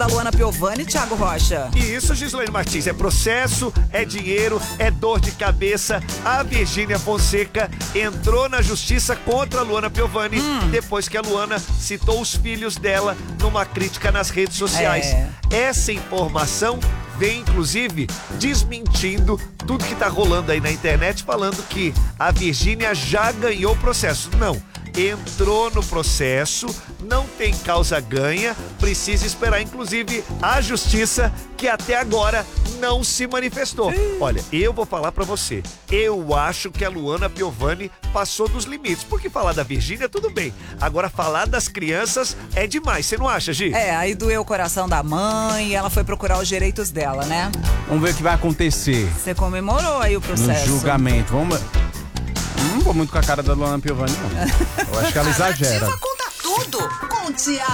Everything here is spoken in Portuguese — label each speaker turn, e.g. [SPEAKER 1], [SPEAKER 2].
[SPEAKER 1] da Luana Piovani, Thiago Rocha.
[SPEAKER 2] E isso, Gislaine Martins, é processo, é dinheiro, é dor de cabeça. A Virgínia Fonseca entrou na justiça contra a Luana Piovani depois que a Luana citou os filhos dela numa crítica nas redes sociais. Essa informação vem, inclusive, desmentindo tudo que tá rolando aí na internet, falando que a Virgínia já ganhou o processo. Não. Entrou no processo, não tem causa ganha, precisa esperar, inclusive, a justiça, que até agora não se manifestou. Olha, eu vou falar pra você, eu acho que a Luana Piovani passou dos limites, porque falar da Virgínia, tudo bem. Agora, falar das crianças é demais, você não acha, Gi?
[SPEAKER 1] Aí doeu o coração da mãe e ela foi procurar os direitos dela, né?
[SPEAKER 3] Vamos ver o que vai acontecer.
[SPEAKER 1] Você comemorou aí o processo.
[SPEAKER 3] No julgamento. Não vou muito com a cara da Luana Piovani, não. Eu acho que ela exagera.
[SPEAKER 1] Conta tudo com o Thiago.